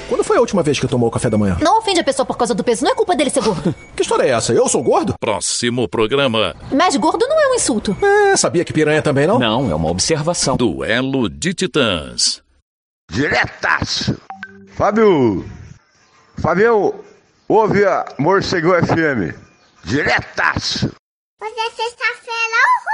Quando foi a última vez que tomou café da manhã? Não ofende a pessoa por causa do peso, não é culpa dele ser gordo. Que história é essa? Eu sou gordo? Próximo programa. Mas gordo não é um insulto. Sabia que piranha também não? Não, é uma observação. Duelo de Titãs. Diretaço. Fabião, ouve a Morcegão FM. Diretaço. Hoje é sexta-feira,